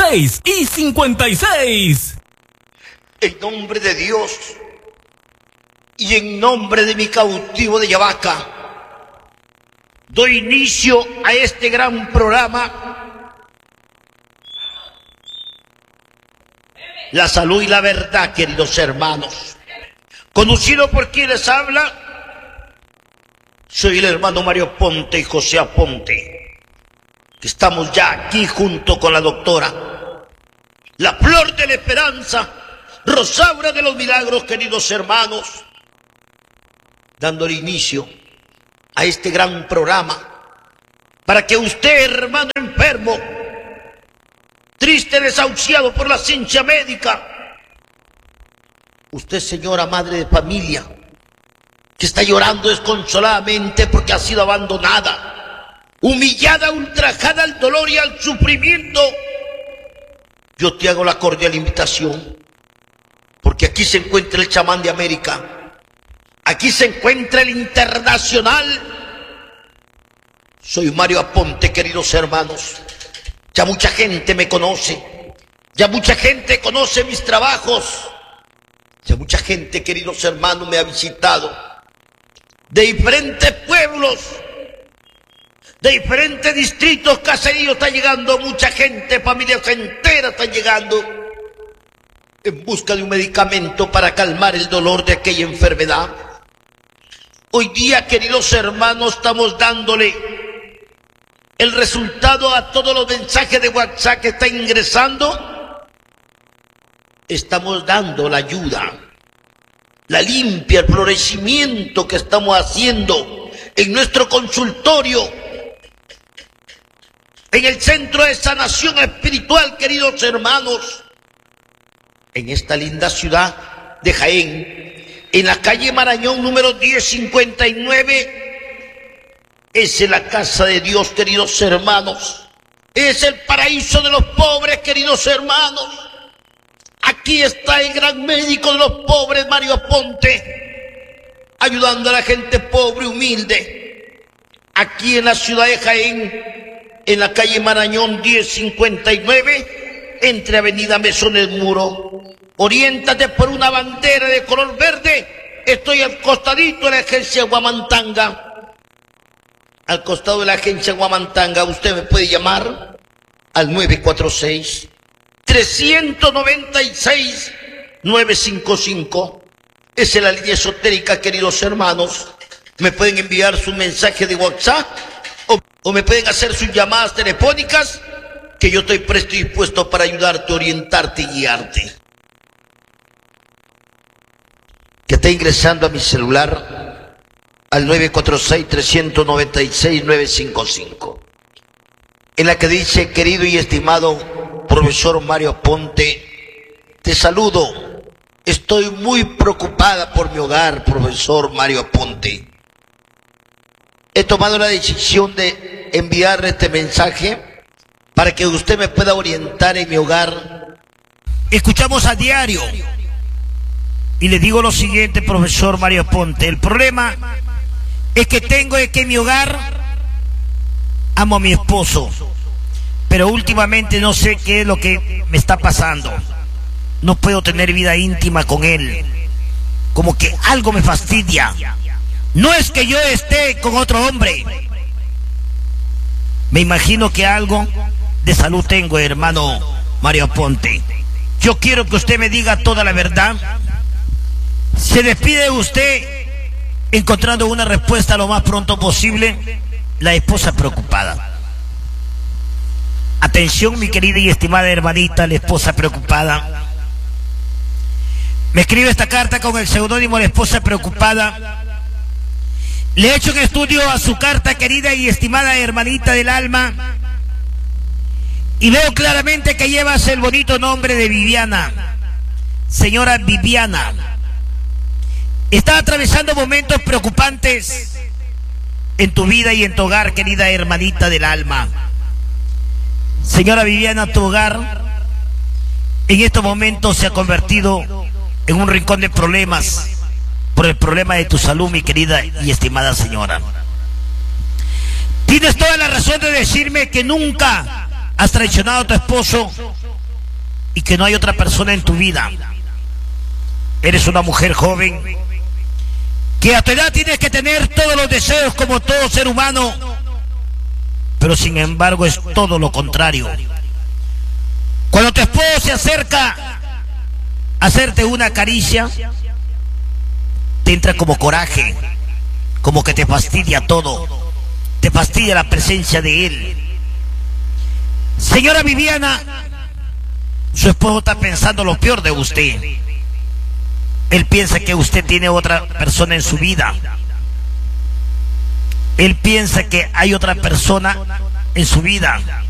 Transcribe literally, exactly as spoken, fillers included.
seis y cincuenta y seis. En nombre de Dios y en nombre de mi cautivo de Yavaca, doy inicio a este gran programa, La Salud y la Verdad, queridos hermanos. Conocido por quienes habla, soy el hermano Mario Ponte y José Aponte, que estamos ya aquí junto con la doctora, la Flor de la Esperanza, Rosaura de los Milagros, queridos hermanos, dándole inicio a este gran programa para que usted, hermano enfermo, triste, desahuciado por la ciencia médica, usted, señora madre de familia, que está llorando desconsoladamente porque ha sido abandonada, humillada, ultrajada al dolor y al sufrimiento, yo te hago la cordial invitación, porque aquí se encuentra el chamán de América, aquí se encuentra el internacional. Soy Mario Aponte, queridos hermanos. Ya mucha gente me conoce, ya mucha gente conoce mis trabajos, ya mucha gente, queridos hermanos, me ha visitado de diferentes pueblos, de diferentes distritos, caseríos. Está llegando mucha gente, familias enteras están llegando en busca de un medicamento para calmar el dolor de aquella enfermedad. Hoy día, queridos hermanos, estamos dándole el resultado a todos los mensajes de WhatsApp que están ingresando. Estamos dando la ayuda, la limpia, el florecimiento que estamos haciendo en nuestro consultorio, en el centro de sanación espiritual, queridos hermanos, en esta linda ciudad de Jaén, en la calle Marañón número diez cincuenta y nueve. Es la casa de Dios, queridos hermanos. Es el paraíso de los pobres, queridos hermanos. Aquí está el gran médico de los pobres, Mario Aponte, ayudando a la gente pobre, humilde. Aquí en la ciudad de Jaén, en la calle Marañón diez cincuenta y nueve, entre avenida Mesones Muro. Oriéntate por una bandera de color verde. Estoy al costadito de la agencia Huamantanga. Al costado de la agencia Huamantanga, usted me puede llamar al nueve cuatro seis, tres nueve seis, nueve cinco cinco. Esa es la línea esotérica, queridos hermanos. Me pueden enviar su mensaje de WhatsApp o, o me pueden hacer sus llamadas telefónicas, que yo estoy presto y dispuesto para ayudarte, orientarte y guiarte. Que está ingresando a mi celular al nueve cuatro seis, tres nueve seis, nueve cinco cinco, en la que dice: querido y estimado profesor Mario Aponte, te saludo. Estoy muy preocupada por mi hogar, profesor Mario Aponte. He tomado la decisión de enviarle este mensaje para que usted me pueda orientar en mi hogar. Escuchamos a diario y le digo lo siguiente, profesor Mario Aponte: el problema es que tengo es que en mi hogar amo a mi esposo, pero últimamente no sé qué es lo que me está pasando. No puedo tener vida íntima con él, como que algo me fastidia. No es que yo esté con otro hombre, me imagino que algo de salud tengo, hermano Mario Aponte. Yo quiero que usted me diga toda la verdad. Se despide usted encontrando una respuesta lo más pronto posible. La esposa preocupada. Atención, mi querida y estimada hermanita, la esposa preocupada. Me escribe esta carta con el seudónimo La Esposa Preocupada. Le he hecho un estudio a su carta, querida y estimada hermanita del alma, y veo claramente que llevas el bonito nombre de Viviana. Señora Viviana, está atravesando momentos preocupantes en tu vida y en tu hogar, querida hermanita del alma. Señora Viviana, tu hogar en estos momentos se ha convertido en un rincón de problemas por el problema de tu salud, mi querida y estimada señora. Tienes toda la razón de decirme que nunca has traicionado a tu esposo y que no hay otra persona en tu vida. Eres una mujer joven que a tu edad tienes que tener todos los deseos como todo ser humano, pero sin embargo es todo lo contrario. Cuando tu esposo se acerca a hacerte una caricia, te entra como coraje, como que te fastidia todo, te fastidia la presencia de él. Señora Viviana, su esposo está pensando lo peor de usted. Él piensa que usted tiene otra persona en su vida. Él piensa que hay otra persona en su vida.